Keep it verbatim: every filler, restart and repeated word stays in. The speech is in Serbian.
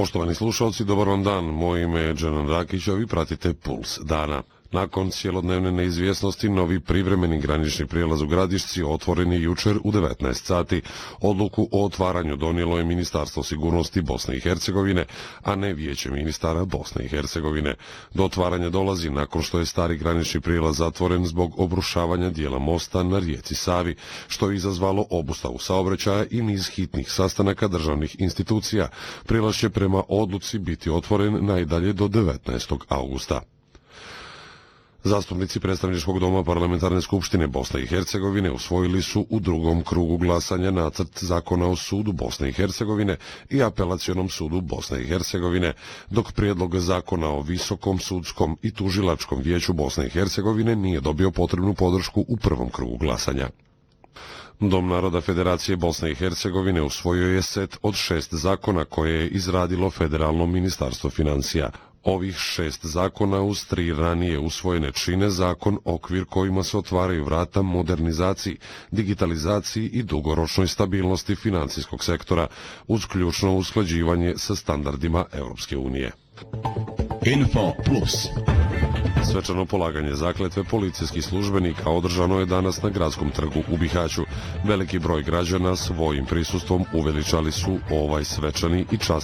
Poštovani slušalci, dobar vam dan. Moje ime je Dženan Rakić, a vi pratite Puls dana. Nakon cijelodnevne neizvjesnosti, novi privremeni granični prijelaz u Gradišci otvoren je jučer u devetnaest sati. Odluku o otvaranju donijelo je Ministarstvo sigurnosti Bosne i Hercegovine, a ne Vijeće ministara Bosne i Hercegovine. Do otvaranja dolazi nakon što je stari granični prijelaz zatvoren zbog obrušavanja dijela mosta na rijeci Savi, što je izazvalo obustavu saobraćaja i niz hitnih sastanaka državnih institucija. Prijelaz će prema odluci biti otvoren najdalje do devetnaestog augusta. Zastupnici Predstavničkog doma Parlamentarne skupštine Bosne i Hercegovine usvojili su u drugom krugu glasanja nacrt zakona o sudu Bosne i Hercegovine i apelacionom sudu Bosne i Hercegovine, dok prijedlog zakona o Visokom sudskom i tužilačkom vijeću Bosne i Hercegovine nije dobio potrebnu podršku u prvom krugu glasanja. Dom naroda Federacije Bosne i Hercegovine usvojio je set od šest zakona koje je izradilo Federalno ministarstvo financija. Ovih šest zakona uz tri ranije usvojene čine zakon okvir kojima se otvaraju vrata modernizaciji, digitalizaciji i dugoročnoj stabilnosti financijskog sektora uz ključno usklađivanje sa standardima Europske unije. Info Plus. Svečano polaganje zakletve policijskih službenika održano je danas na Gradskom trgu u Bihaću. Veliki broj građana svojim prisustvom uveličali su ovaj svečani i časni